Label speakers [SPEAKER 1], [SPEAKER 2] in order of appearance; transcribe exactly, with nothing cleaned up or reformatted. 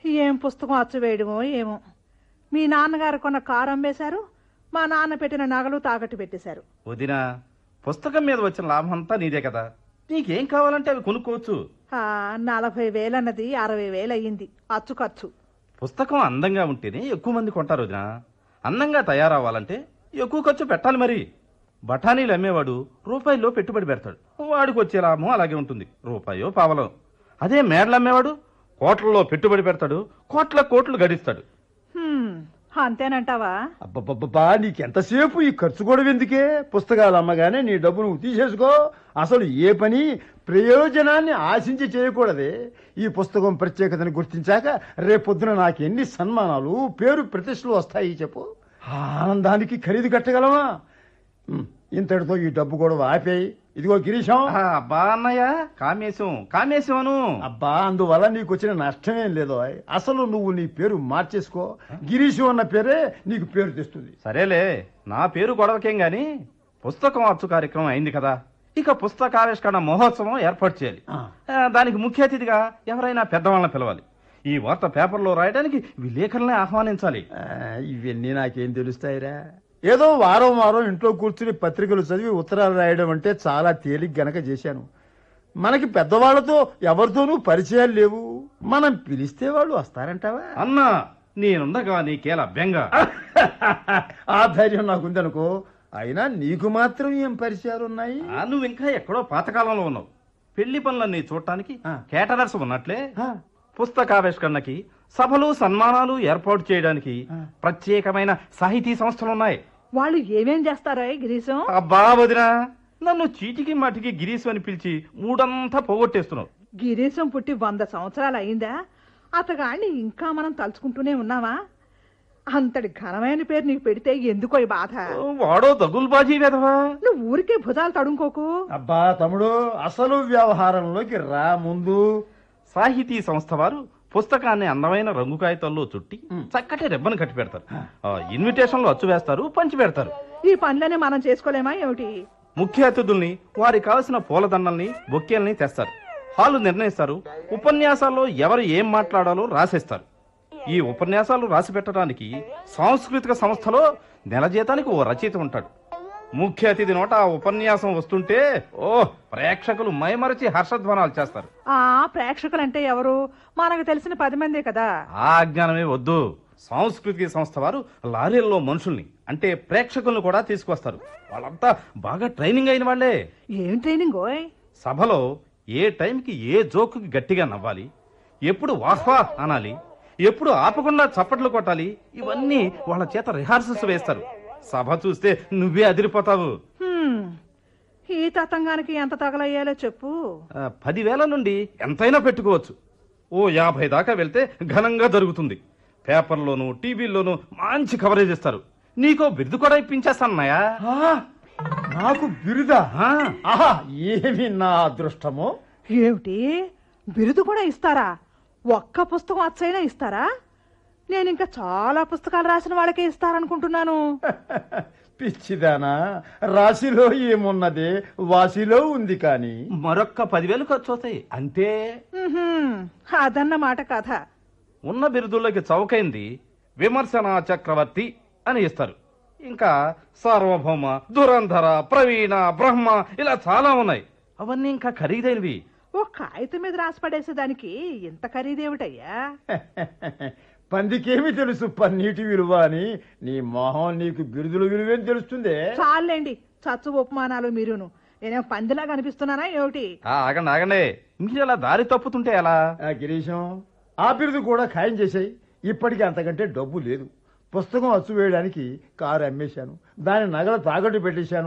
[SPEAKER 1] ఏం పుస్తకం అచ్చు వేయడమో ఏమో. మీ నాన్నగారు కొన్న కారు అమ్మేశారు, మా నాన్న పెట్టిన నగలు తాకట్టు పెట్టేశారు.
[SPEAKER 2] వదినా, పుస్తకం మీద వచ్చిన లాభం అంతా నీదే కదా, నీకేం కావాలంటే అవి కొనుక్కోవచ్చు.
[SPEAKER 1] నలభై వేలన్నది అరవై వేలు అయ్యింది అచ్చు ఖర్చు.
[SPEAKER 2] పుస్తకం అందంగా ఉంటేనే ఎక్కువ మంది కొంటారు వదినా. అందంగా తయారవ్వాలంటే ఎక్కువ ఖర్చు పెట్టాలి. మరి బఠానీలు అమ్మేవాడు రూపాయిలో పెట్టుబడి పెడతాడు, వాడికి వచ్చే లాభం అలాగే ఉంటుంది, రూపాయో పావలో. అదే మేడలు అమ్మేవాడు కోట్లలో పెట్టుబడి పెడతాడు, కోట్ల కోట్లు గడిస్తాడు.
[SPEAKER 1] అంతేనంటావా?
[SPEAKER 3] అబ్బబ్బబ్బా, నీకెంతసేపు ఈ ఖర్చు కూడా ఎందుకే? పుస్తకాలు అమ్మగానే నీ డబ్బు నువ్వు తీసేసుకో. అసలు ఏ పని ప్రయోజనాన్ని ఆశించి చేయకూడదే. ఈ పుస్తకం ప్రత్యేకతను గుర్తించాక రేపొద్దున నాకు ఎన్ని సన్మానాలు, పేరు ప్రతిష్టలు వస్తాయి చెప్పు. ఆనందానికి ఖరీదు కట్టగలవా? ఇంతటితో ఈ డబ్బు కూడా ఆపేయి. ఇదిగో గిరీశం.
[SPEAKER 2] అబ్బా అన్నయ్య, కామేశం కామేశం అను.
[SPEAKER 3] అబ్బా, అందువల్ల నీకు వచ్చిన నష్టమేం లేదో. అసలు నువ్వు నీ పేరు మార్చేసుకో. గిరీశం అన్న పేరే నీకు పేరు తెస్తుంది.
[SPEAKER 2] సరేలే, నా పేరు గొడవకేం గాని పుస్తకం అచ్చు కార్యక్రమం అయింది కదా, ఇక పుస్తకావిష్కరణ మహోత్సవం ఏర్పాటు చేయాలి. దానికి ముఖ్య అతిథిగా ఎవరైనా పెద్దవాళ్ళని పిలవాలి. ఈ వార్త పేపర్లో రాయడానికి విలేకరుల్ని ఆహ్వానించాలి.
[SPEAKER 3] ఇవన్నీ నాకేం తెలుస్తాయిరా? ఏదో వారం వారం ఇంట్లో కూర్చుని పత్రికలు చదివి ఉత్తరాలు రాయడం అంటే చాలా తేలిక గనక చేశాను. మనకి పెద్దవాళ్లతో ఎవరితోనూ పరిచయాలు లేవు. మనం పిలిస్తే వాళ్ళు వస్తారంటావా?
[SPEAKER 2] అన్నా, నేనుండగా నీకేలా బెంగ?
[SPEAKER 3] ఆ ధైర్యం నాకుందనుకో. అయినా నీకు మాత్రం ఏం పరిచయాలు ఉన్నాయి?
[SPEAKER 2] నువ్వు ఇంకా ఎక్కడో పాతకాలంలో ఉన్నావు. పెళ్లి పనులన్నీ చూడటానికి కేటరర్స్ ఉన్నట్లే పుస్తకావిష్కరణకి సభలు సన్మానాలు ఏర్పాటు చేయడానికి ప్రత్యేకమైన సాహితీ సంస్థలున్నాయి.
[SPEAKER 1] వాళ్ళు ఏమేం చేస్తారా గిరీశం?
[SPEAKER 2] అబ్బా వదినా, నన్ను చీటికి మాటికి గిరీశం అని పిలిచి మూడంతా పోగొట్టేస్తున్నావు.
[SPEAKER 1] గిరీశం పుట్టి వంద సంవత్సరాలు అయిందా? అతగాడిని ఇంకా మనం తలుచుకుంటూనే ఉన్నావా? అంతటి ఘనమైన పేరు నీకు పెడితే ఎందుకో ఈ బాధ?
[SPEAKER 2] వాడో దగుల్బాజీ వెధవా.
[SPEAKER 1] నువ్వు ఊరికే భుజాలు తడుముకోకు.
[SPEAKER 3] అబ్బా తమ్ముడు, అసలు వ్యవహారంలోకి రా ముందు.
[SPEAKER 2] సాహితీ సంస్థ వారు పుస్తకాన్ని అందమైన రంగు కాగితాల్లో చుట్టి చక్కటి రెబ్బను కట్టి పెడతారు. ఇన్విటేషన్లు అచ్చు వేస్తారు, పంచి పెడతారు.
[SPEAKER 1] ఈ పనులనే మనం చేసుకోలేమా ఏమిటి?
[SPEAKER 2] ముఖ్య అతిథుల్ని, వారికి కావలసిన పూలదండల్ని, బొక్కేల్ని తెస్తారు. హాలు నిర్ణయిస్తారు. ఉపన్యాసాల్లో ఎవరు ఏం మాట్లాడాలో రాసేస్తారు. ఈ ఉపన్యాసాలు రాసి పెట్టడానికి సాంస్కృతిక సంస్థలో నెల జీతానికి ఓ రచయిత ఉంటాడు. ముఖ్య అతిథి నోట ఆ ఉపన్యాసం వస్తుంటే ఓ ప్రేక్షకులు మైమరచి హర్షధ్వానాలు చేస్తారు.
[SPEAKER 1] ఆ ప్రేక్షకులంటే ఎవరు? మనకు తెలిసిన పది మందే కదా.
[SPEAKER 2] ఆ అజ్ఞానమే వద్దు. సాంస్కృతిక సంస్థ వారు లారీల్లో మనుషుల్ని, అంటే ప్రేక్షకులను కూడా తీసుకొస్తారు. వాళ్ళంతా బాగా ట్రైనింగ్ అయిన వాళ్లే.
[SPEAKER 1] ఏం ట్రైనింగ్?
[SPEAKER 2] సభలో ఏ టైంకి ఏ జోకుకి గట్టిగా నవ్వాలి, ఎప్పుడు వాహ్వా అనాలి, ఎప్పుడు ఆపకుండా చప్పట్లు కొట్టాలి, ఇవన్నీ వాళ్ళ చేత రిహార్సల్స్ వేస్తారు. సభ చూస్తే నువ్వే అదిరిపోతావు.
[SPEAKER 1] ఈ తతంగానికి ఎంత తగలయ్యాలో చెప్పు.
[SPEAKER 2] పదివేల నుండి ఎంతైనా పెట్టుకోవచ్చు. ఓ యాభై దాకా వెళ్తే ఘనంగా జరుగుతుంది. పేపర్లోను టీవీల్లోనూ మంచి కవరేజ్ ఇస్తారు. నీకో బిరుదు కూడా ఇప్పించేస్తానన్నాయా?
[SPEAKER 3] నాకు బిరుదా? ఏమి నా అదృష్టమో.
[SPEAKER 1] ఏమిటి, బిరుదు కూడా ఇస్తారా? ఒక్క పుస్తకం అచ్చైనా ఇస్తారా? నేను ఇంకా చాలా పుస్తకాలు రాసిన వాళ్ళకే ఇస్తారనుకుంటున్నాను.
[SPEAKER 3] పిచ్చిదానా, రాశిలో ఏమున్నదే వాసిలో ఉంది. కానీ
[SPEAKER 2] మరొక్క పదివేలు ఖర్చు అవుతాయి అంతే.
[SPEAKER 1] అదన్నమాట కథ.
[SPEAKER 2] ఉన్న బిరుదుల్లోకి చౌకైంది విమర్శన చక్రవర్తి అని ఇస్తారు. ఇంకా సార్వభౌమ, దురంధర, ప్రవీణ, బ్రహ్మ, ఇలా చాలా ఉన్నాయి. అవన్నీ ఇంకా ఖరీదైనవి.
[SPEAKER 1] ఓ కాగితం మీద రాసి పడేసేదానికి ఇంత ఖరీదేమిటయ్యా?
[SPEAKER 3] పందికేమి తెలుసు పన్నీటి విలువ అని? నీ మొహం, నీకు బిరుదుల విలువేం తెలుస్తుంది?
[SPEAKER 1] చాలండి చచ్చు ఉపమానాలు మీరును. నేనే పందిలా కనిపిస్తున్నానా ఏమిటి?
[SPEAKER 2] ఆగండి ఆగండి, మీరు అలా దారి తప్పుతుంటే ఎలా?
[SPEAKER 3] గిరీశం, ఆ బిరుదు కూడా ఖాయం చేసాయి. ఇప్పటికీ అంతకంటే డబ్బు లేదు. పుస్తకం అచ్చు వేయడానికి కారు అమ్మేశాను, దాని నగల తాకట్టు పెట్టేశాను.